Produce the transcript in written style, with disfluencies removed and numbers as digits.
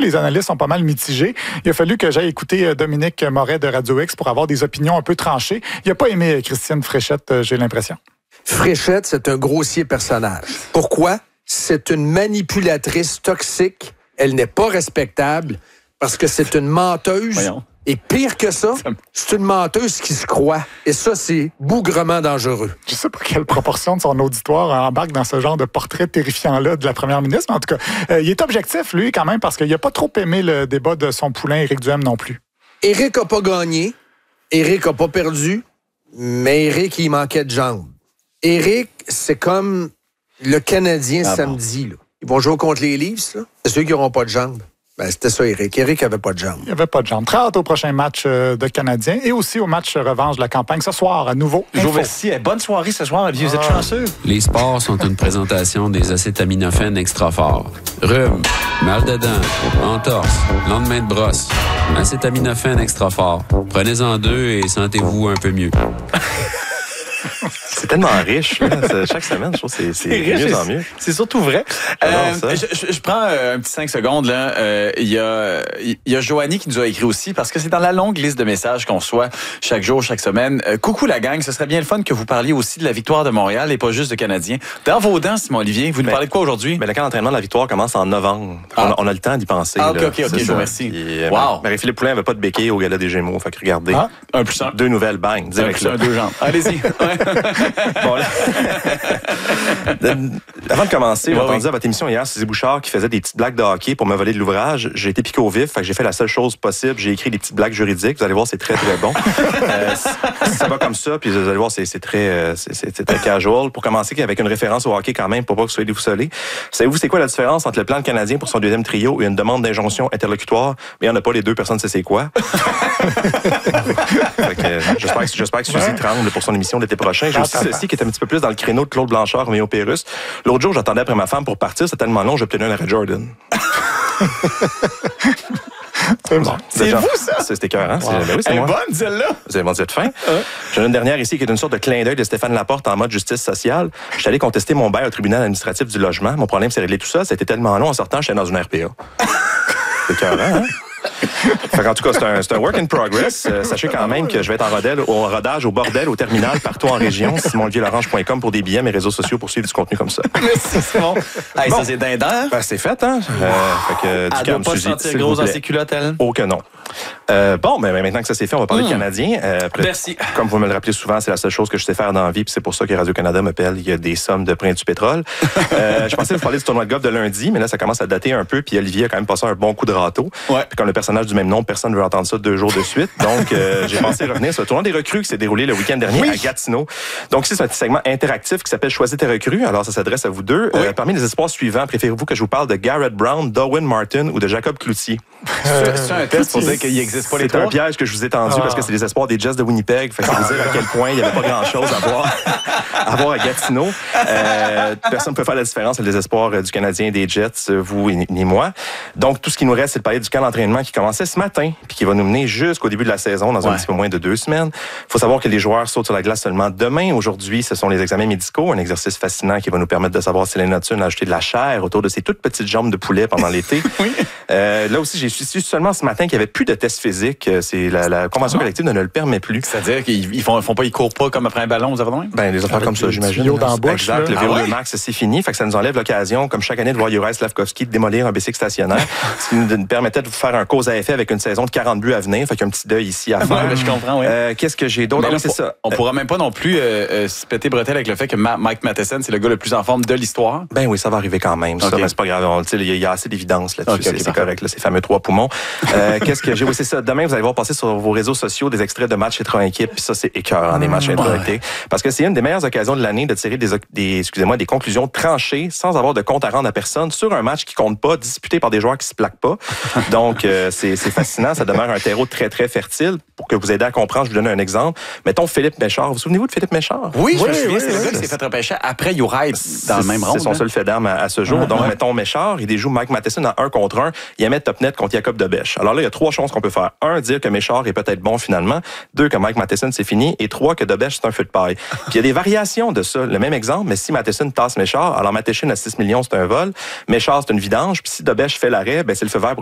les analystes sont pas mal mitigés. Il a fallu que j'aille écouter Dominique Moret de Radio X pour avoir des opinions un peu tranchées. Il n'a pas aimé Christine Fréchette, j'ai l'impression. Fréchette, c'est un grossier personnage. Pourquoi? C'est une manipulatrice toxique. Elle n'est pas respectable parce que c'est une menteuse. Voyons. Et pire que ça, c'est une menteuse qui se croit. Et ça, c'est bougrement dangereux. Je sais pas quelle proportion de son auditoire embarque dans ce genre de portrait terrifiant-là de la première ministre. Mais en tout cas, il est objectif, lui, quand même, parce qu'il n'a pas trop aimé le débat de son poulain Éric Duhem non plus. Éric n'a pas gagné. Éric n'a pas perdu. Mais Éric, il manquait de jambes. Éric, c'est comme le Canadien samedi. Là. Ils vont jouer contre les Leafs. Là. C'est ceux qui n'auront pas de jambes. Ben, c'était ça, Éric. Éric n'avait pas de jambes. Il n'avait pas de jambes. Très hâte au prochain match de Canadiens et aussi au match revanche de la campagne ce soir, à nouveau. Merci. Bonne soirée ce soir. Vous êtes chanceux. Les sports sont une présentation des acétaminophènes extra forts. Rhume, mal de dents, entorse, lendemain de brosse. Acétaminophène extra fort. Prenez-en 2 et sentez-vous un peu mieux. C'est tellement riche, là. Chaque semaine, je trouve que c'est mieux en mieux. C'est surtout vrai. Je prends un petit 5 secondes. Il y a Joanie qui nous a écrit aussi, parce que c'est dans la longue liste de messages qu'on reçoit chaque jour, chaque semaine. Coucou la gang, ce serait bien le fun que vous parliez aussi de la victoire de Montréal et pas juste de Canadiens. Dans vos dents, Simon-Olivier, vous nous parlez de quoi aujourd'hui? Le camp d'entraînement de la victoire commence en novembre. On a le temps d'y penser. OK, je vous remercie. Wow. Marie-Philippe Poulin n'avait pas de béquille au Gala des Gémeaux. Fait que regardez. 1+1. 2 nouvelles, bang. Direct là. 2 jambes. Allez-y. Bon, avant de commencer, j'ai entendu à votre émission hier, Suzy Bouchard qui faisait des petites blagues de hockey pour me voler de l'ouvrage. J'ai été piqué au vif, fait que j'ai fait la seule chose possible. J'ai écrit des petites blagues juridiques. Vous allez voir, c'est très, très bon. Ça va comme ça, puis vous allez voir, c'est très casual. Pour commencer, avec une référence au hockey quand même, pour pas que vous soyez déboussolés. Savez-vous, c'est quoi la différence entre le plan canadien pour son deuxième trio et une demande d'injonction interlocutoire? Mais il n'y en a pas les deux, personne ne sait c'est quoi. J'espère que Suzy tremble pour son émission l'été prochain. J'ai aussi ceci qui est un petit peu plus dans le créneau de Claude Blanchard, Roméo Pérus. L'autre jour, j'attendais après ma femme pour partir. C'était tellement long, j'ai obtenu un arrêt Jordan. C'est bon. C'est vous, ça? C'était écœurant. Wow. Oui, c'est moi. Bonne, celle-là. Vous êtes fin. J'en ai une dernière ici qui est une sorte de clin d'œil de Stéphane Laporte en mode justice sociale. Je suis allé contester mon bail au tribunal administratif du logement. Mon problème, c'est réglé tout ça. C'était tellement long. En sortant, j'étais dans une RPA. C'est écœurant, hein? En tout cas, c'est un work in progress. Sachez quand même que je vais être en rodage, au bordel, au terminal, partout en région. SimonOlivierLarange.com pour des billets, mes réseaux sociaux pour suivre du contenu comme ça. Merci, Simon. Hey, bon. Ça, c'est dindant. C'est fait, hein? Elle doit pas se sentir grosse dans ses culottes, elle? Oh que non. Maintenant que ça c'est fait, on va parler de Canadiens. Merci. Comme vous me le rappelez souvent, c'est la seule chose que je sais faire dans la vie, puis c'est pour ça que Radio-Canada m'appelle. Il y a des sommes de prix du pétrole. Je pensais vous parler du tournoi de golf de lundi, mais là, ça commence à dater un peu, puis Olivier a quand même passé un bon coup de râteau. Ouais. Puis comme le personnage du même nom, personne ne veut entendre ça 2 jours de suite. Donc, j'ai pensé revenir sur le tournoi des recrues qui s'est déroulé le week-end dernier à Gatineau. Donc, c'est un petit segment interactif qui s'appelle Choisis tes recrues. Alors, ça s'adresse à vous deux. Parmi les espoirs suivants, préférez-vous que je vous parle de Garrett Brown, Darwin Martin ou de Jacob Cloutier? C'est un test pour dire qu'il n'existe pas les trois? C'est un piège que je vous ai tendu parce que c'est les espoirs des Jets de Winnipeg. Fait que ça veut dire à quel point il n'y avait pas grand-chose à voir à Gatineau. Personne ne peut faire la différence entre les espoirs du Canadien et des Jets, vous ni moi. Donc, tout ce qui nous reste, c'est de parler du camp d'entraînement qui commençait ce matin puis qui va nous mener jusqu'au début de la saison dans un petit peu moins de 2 semaines. Il faut savoir que les joueurs sautent sur la glace seulement demain. Aujourd'hui, ce sont les examens médicaux, un exercice fascinant qui va nous permettre de savoir si Lénatune a ajouté de la chair autour de ses toutes petites jambes de poulet pendant l'été. Là aussi, j'ai su seulement ce matin qu'il n'y avait plus de tests physiques. C'est la convention collective ne le permet plus. C'est-à-dire qu'ils courent pas comme après un ballon, vous avez raison? Des affaires comme ça, j'imagine. Dans la bouche, exact. Le VO2 max, c'est fini. Fait que ça nous enlève l'occasion, comme chaque année, de voir Juraj Slavkovski démolir un bicycle stationnaire. Ce qui nous permettait de faire un cause à effet avec une saison de 40 buts à venir. Fait qu'il y a un petit deuil ici à faire. Je comprends, oui. Qu'est-ce que j'ai d'autre? C'est ça. On pourra même pas non plus se péter bretelle avec le fait que Mike Matheson, c'est le gars le plus en forme de l'histoire. Ben oui, ça va arriver quand même. Ça, mais c'est pas grave. Il y a assez d'évidence là-dessus. C'est correct, là, ces fameux 3 poumons. Qu'est-ce que j'ai? Oui, c'est ça. Demain, vous allez voir passer sur vos réseaux sociaux des extraits de matchs intra-équipe. Puis ça, c'est écœurant, des matchs intra-équipe. Parce que c'est une des meilleures occasions de l'année de tirer des conclusions tranchées sans avoir de compte à rendre à personne sur un match qui compte pas, disputé par des joueurs qui se plaquent pas. Donc, c'est fascinant. Ça demeure un terreau très, très fertile. Pour que vous aider à comprendre, je vous donne un exemple. Mettons Philippe Méchard. Vous souvenez-vous de Philippe Méchard? Oui, je me souviens. C'est le gars qui s'est fait repêcher après Juraj dans le même rôle. C'est son seul fait d'arme à ce jour. Donc, mettons Méchard, il déjoue Mike Matheson à 1 contre 1. Il met top net contre Jacob Dobèche. Alors là, il y a 3 choses qu'on peut faire. 1, dire que Méchard est peut-être bon finalement. 2, que Mike Matheson, c'est fini. Et 3, que Dobèche, c'est un feu de paille. Puis il y a des variations de ça. Le même exemple, mais si Matheson tasse Méchard, alors Matheson à 6 millions, c'est un vol. Méchard, c'est une vidange. Puis si Dobèche fait l'arrêt, c'est le feu vert pour